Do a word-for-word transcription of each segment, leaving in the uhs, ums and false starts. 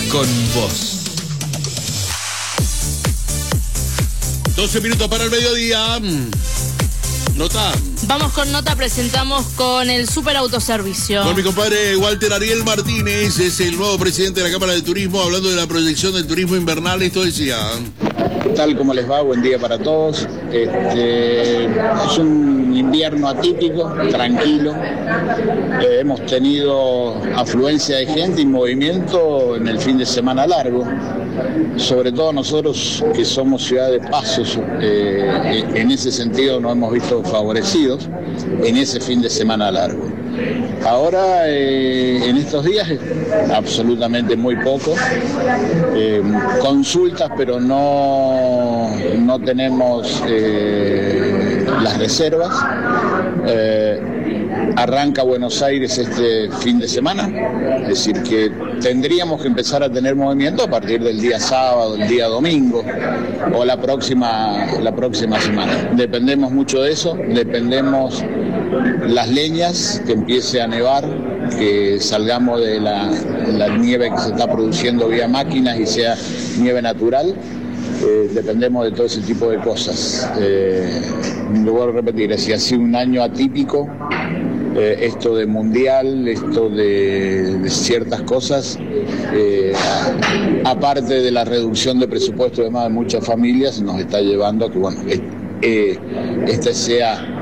con vos. doce minutos para el mediodía. Nota. Vamos con nota, presentamos con el Super Autoservicio. Con mi compadre Walter Ariel Martínez, es el nuevo presidente de la Cámara de Turismo, hablando de la proyección del turismo invernal. Esto decía. ¿Qué tal? ¿Cómo les va? Buen día para todos. Este, es un invierno atípico, tranquilo. Eh, hemos tenido afluencia de gente y movimiento en el fin de semana largo. Sobre todo nosotros que somos ciudad de pasos, eh, en ese sentido nos hemos visto favorecidos en ese fin de semana largo. Ahora, eh, en estos días, absolutamente muy poco. Eh, consultas, pero no, no tenemos eh, las reservas. Eh, Arranca Buenos Aires este fin de semana, es decir que tendríamos que empezar a tener movimiento a partir del día sábado, el día domingo o la próxima, la próxima semana. Dependemos mucho de eso, dependemos las leñas, que empiece a nevar, que salgamos de la, la nieve que se está produciendo vía máquinas y sea nieve natural. Eh, dependemos de todo ese tipo de cosas. Eh, lo voy a repetir, si ha sido un año atípico, eh, esto de mundial, esto de, de ciertas cosas, eh, a, aparte de la reducción de presupuesto de más de muchas familias, nos está llevando a que, bueno, eh, eh, este sea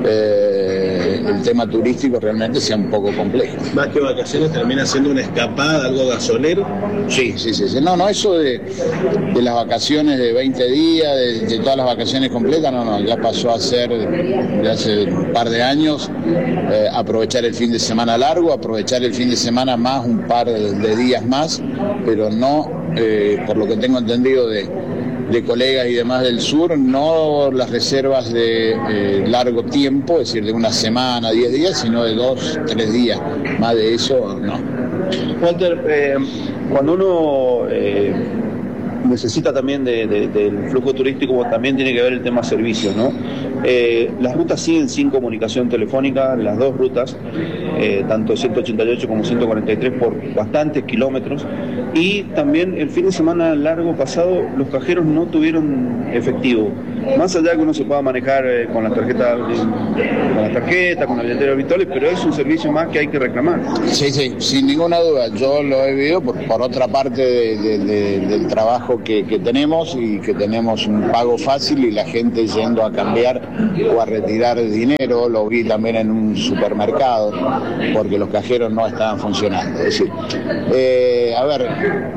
eh, el tema turístico realmente sea un poco complejo. Más que vacaciones, termina siendo una escapada, algo gasolero. Sí, sí, sí, sí. No, no, eso de, de las vacaciones de veinte días, de, de todas las vacaciones completas, no, no, ya pasó a ser de hace un par de años, eh, aprovechar el fin de semana largo, aprovechar el fin de semana más, un par de, de días más, pero no, eh, por lo que tengo entendido de de colegas y demás del sur, no las reservas de eh, largo tiempo, es decir, de una semana, diez días, sino de dos, tres días. Más de eso, no. Walter, eh, cuando uno eh, necesita también de, de, del flujo turístico, también tiene que ver el tema servicios, ¿no? Eh, las rutas siguen sin comunicación telefónica, las dos rutas, eh, tanto ciento ochenta y ocho como ciento cuarenta y tres, por bastantes kilómetros, y también el fin de semana largo pasado los cajeros no tuvieron efectivo, más allá que uno se pueda manejar eh, con la tarjeta, con la tarjeta, con la billetera virtual, pero es un servicio más que hay que reclamar. Sí, sí, sin ninguna duda, yo lo he vivido por, por otra parte de, de, de, del trabajo que, que tenemos, y que tenemos un pago fácil y la gente yendo a cambiar o a retirar dinero. Lo vi también en un supermercado porque los cajeros no estaban funcionando. Es decir, eh, a ver,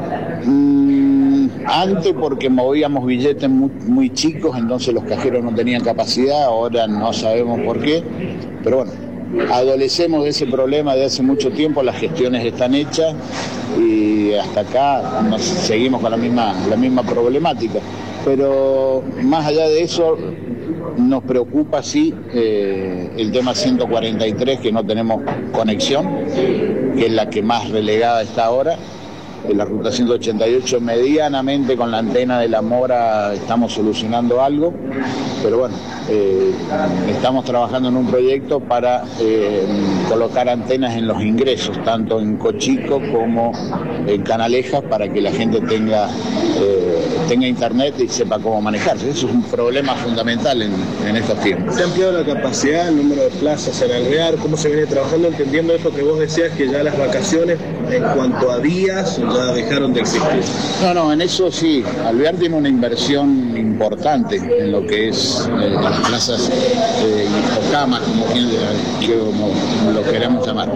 mmm, antes porque movíamos billetes muy, muy chicos, entonces los cajeros no tenían capacidad, ahora no sabemos por qué, pero bueno, adolecemos de ese problema de hace mucho tiempo, las gestiones están hechas y hasta acá nos seguimos con la misma, la misma problemática. Pero más allá de eso, nos preocupa sí eh, el tema ciento cuarenta y tres, que no tenemos conexión, que es la que más relegada está ahora. En la ruta ciento ochenta y ocho medianamente con la antena de la Mora estamos solucionando algo, pero bueno, eh, estamos trabajando en un proyecto para eh, colocar antenas en los ingresos, tanto en Cochico como en Canalejas, para que la gente tenga, eh, tenga internet y sepa cómo manejarse. Eso es un problema fundamental en, en estos tiempos. ¿Se ha ampliado la capacidad, el número de plazas en Alvear? ¿Cómo se viene trabajando? Entendiendo eso que vos decías, que ya las vacaciones, en cuanto a días, ya dejaron de existir. No, no, en eso sí. Alvear tiene una inversión importante en lo que es eh, las plazas eh, o camas, como, como, como lo queremos llamar.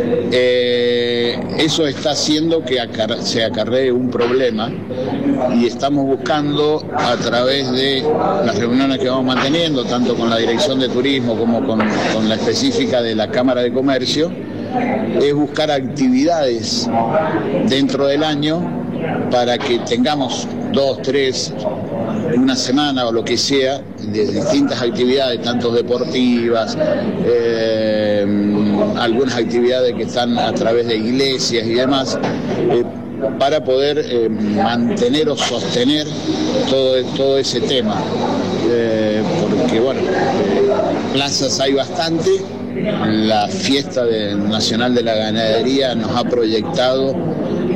Eh, eso está haciendo que acar se acarree un problema, y estamos buscando, a través de las reuniones que vamos manteniendo, tanto con la Dirección de Turismo como con, con la específica de la Cámara de Comercio, es buscar actividades dentro del año para que tengamos dos, tres, una semana o lo que sea, de distintas actividades, tanto deportivas, eh, algunas actividades que están a través de iglesias y demás, eh, para poder eh, mantener o sostener todo, todo ese tema. Eh, porque bueno, eh, plazas hay bastante. La fiesta de, nacional de la ganadería nos ha proyectado a,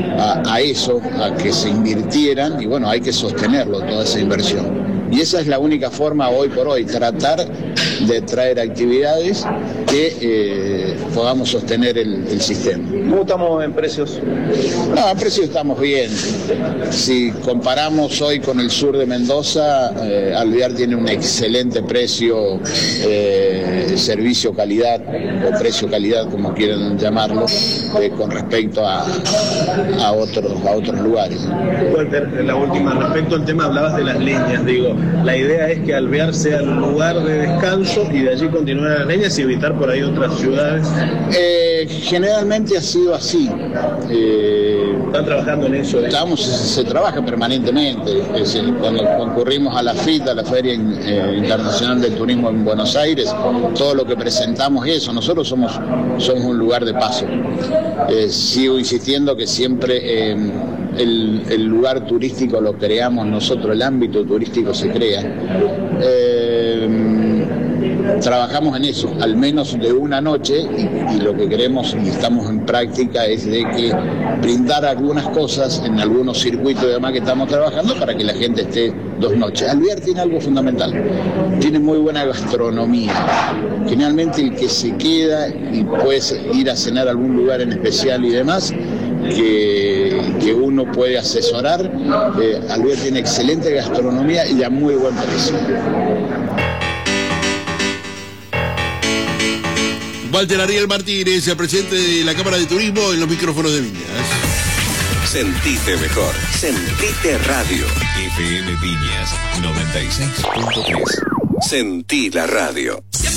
a eso, a que se invirtieran, y bueno, hay que sostenerlo, toda esa inversión. Y esa es la única forma hoy por hoy, tratar de traer actividades que eh, podamos sostener el, el sistema. ¿Cómo estamos en precios? No, en precios estamos bien. Si comparamos hoy con el sur de Mendoza, eh, Alvear tiene un excelente precio, eh, servicio-calidad, o precio-calidad, como quieran llamarlo, eh, con respecto a, a, otros, a otros lugares. Walter, la última, respecto al tema, hablabas de las leñas, digo, la idea es que Alvear sea el lugar de descanso y de allí continuar las leñas y evitar por ahí otras ciudades. Eh, generalmente ha sido así. Eh, ¿Están trabajando en eso? Estamos, se, se trabaja permanentemente. Es decir, cuando concurrimos a la FITA, la Feria eh, Internacional del Turismo en Buenos Aires, todo lo que presentamos es eso. Nosotros somos, somos un lugar de paso. Eh, sigo insistiendo que siempre eh, el, el lugar turístico lo creamos nosotros, el ámbito turístico se crea. Eh, Trabajamos en eso, al menos de una noche, y, y lo que queremos y estamos en práctica es de que brindar algunas cosas en algunos circuitos y demás que estamos trabajando para que la gente esté dos noches. Alvear tiene algo fundamental, tiene muy buena gastronomía. Generalmente el que se queda y puede ir a cenar a algún lugar en especial y demás, que, que uno puede asesorar, eh, Alvear tiene excelente gastronomía y a muy buen precio. Walter Ariel Martínez, el presidente de la Cámara de Turismo, en los micrófonos de Viñas. Sentite mejor. Sentite Radio. F M Viñas noventa y seis punto tres. Sentí la radio.